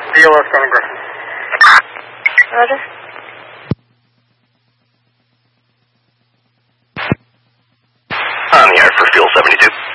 DLS coming Griffin. Roger. On the air for fuel 72.